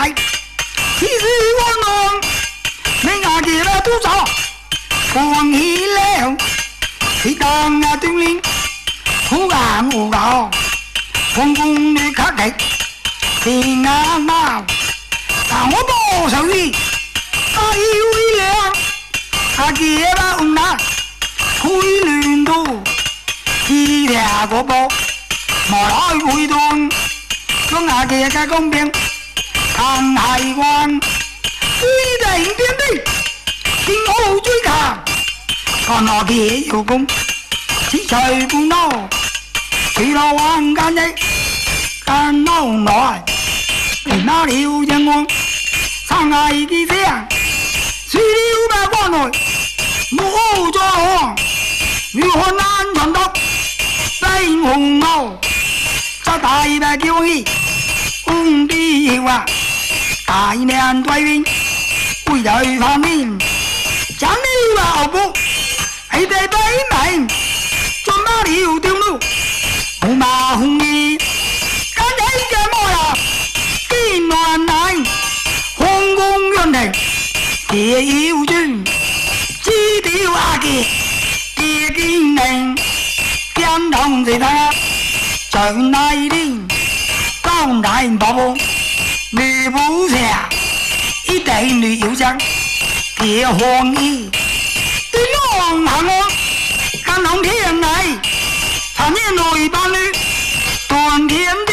来，其实我弄你阿姐了多少，光起了，你当啊对面，苦干无道，公公你卡给，平安闹，但我不受益，阿姨为了阿姐吧唔拿，推乱到，一条个波，莫来回动。將下嘅嘅公平，但係關規定點的，見好追求，看我嘅要工，只隨半路，隨落玩間的，間撈來，嚟拿了人王，生涯嘅聲，輸了吧關來，冇咗我，如何難尋到，西紅牛，就大白叫義。公地話大命對面，會有方面，chẳng đi vào bộ, ấy đây bấy mày, cho má điều tiêu lưu, hùng mà hùng nghi, cái đấy cái môi à, cái noan này, hùng cung nhân này, kia yêu duyên, chi tiêu à kia kinh này, kiên đồng gì ta, trời nay đi. Con đại bảo bộ người bố rẻ ý đại nữ yếu trắng kia hoàng y tuy ngon hả ngon căn hồng thiên này thả nhiên nổi ba nữ toàn thiên